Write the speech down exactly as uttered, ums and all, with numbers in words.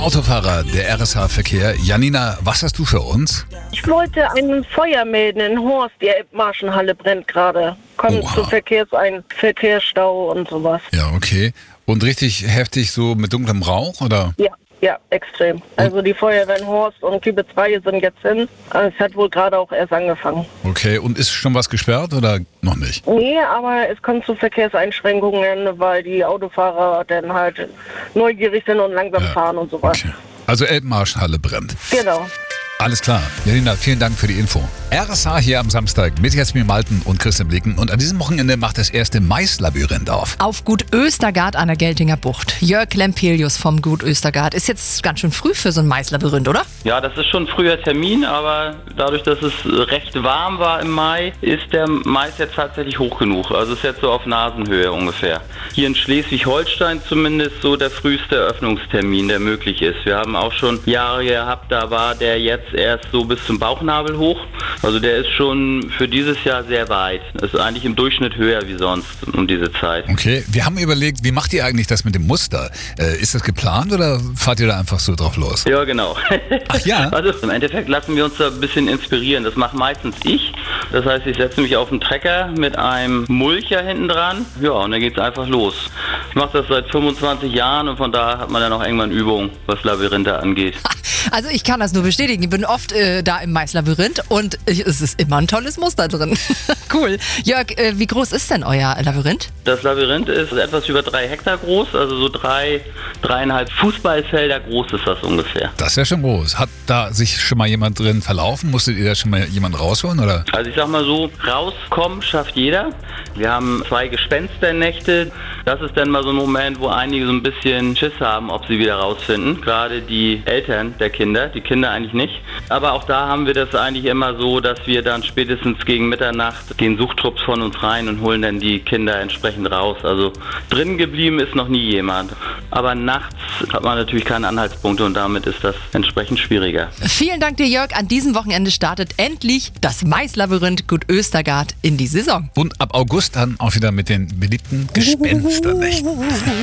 Autofahrer der R S H-Verkehr. Janina, was hast du für uns? Ich wollte ein Feuer melden in Horst. Die Elbmarschenhalle brennt gerade. Kommt Oha. zu Verkehrs ein Verkehrsstau und sowas. Ja, okay. Und richtig heftig so mit dunklem Rauch, oder? Ja, ja, extrem. Also die Feuerwehr in Horst und Kübe zwei sind jetzt hin. Es hat wohl gerade auch erst angefangen. Okay, und ist schon was gesperrt oder noch nicht? Nee, aber es kommt zu Verkehrseinschränkungen, weil die Autofahrer dann halt neugierig sind und langsam Ja, fahren und sowas. Okay. Also Elbmarschenhalle brennt. Genau. Alles klar. Janina, vielen Dank für die Info. R S H hier am Samstag mit Jasmin Malten und Christian Blicken. Und an diesem Wochenende macht das erste Maislabyrinth auf. Auf Gut Östergard an der Geltinger Bucht. Jörg Lempelius vom Gut Östergard. Ist jetzt ganz schön früh für so ein Maislabyrinth, oder? Ja, das ist schon ein früher Termin, aber dadurch, dass es recht warm war im Mai, ist der Mais jetzt tatsächlich hoch genug. Also ist jetzt so auf Nasenhöhe ungefähr. Hier in Schleswig-Holstein zumindest so der früheste Eröffnungstermin, der möglich ist. Wir haben auch schon Jahre gehabt, da war der jetzt erst so bis zum Bauchnabel hoch. Also der ist schon für dieses Jahr sehr weit. Das ist eigentlich im Durchschnitt höher wie sonst um diese Zeit. Okay, wir haben überlegt, wie macht ihr eigentlich das mit dem Muster? Äh, ist das geplant oder fahrt ihr da einfach so drauf los? Ja, genau. Ach ja? Also im Endeffekt lassen wir uns da ein bisschen inspirieren. Das mache meistens ich. Das heißt, ich setze mich auf einen Trecker mit einem Mulcher hinten dran. Ja, und dann geht's einfach los. Ich mache das seit fünfundzwanzig Jahren und von daher hat man dann auch irgendwann Übung, was Labyrinthe angeht. Also ich kann das nur bestätigen. Ich bin oft äh, da im Maislabyrinth und ich, es ist immer ein tolles Muster drin. Cool. Jörg, äh, wie groß ist denn euer Labyrinth? Das Labyrinth ist etwas über drei Hektar groß, also so drei, dreieinhalb Fußballfelder groß ist das ungefähr. Das ist ja schon groß. Hat da sich schon mal jemand drin verlaufen? Musstet ihr da schon mal jemanden rausholen, oder? Also ich sag mal so, rauskommen schafft jeder. Wir haben zwei Gespensternächte. Das ist dann mal so ein Moment, wo einige so ein bisschen Schiss haben, ob sie wieder rausfinden. Gerade die Eltern der Kinder, die Kinder eigentlich nicht. Aber auch da haben wir das eigentlich immer so, dass wir dann spätestens gegen Mitternacht gehen Suchtrupps von uns rein und holen dann die Kinder entsprechend raus. Also drin geblieben ist noch nie jemand. Aber nachts hat man natürlich keine Anhaltspunkte und damit ist das entsprechend schwieriger. Vielen Dank dir, Jörg. An diesem Wochenende startet endlich das Maislabyrinth Gut Östergard in die Saison. Und ab August dann auch wieder mit den beliebten Gespensternächten.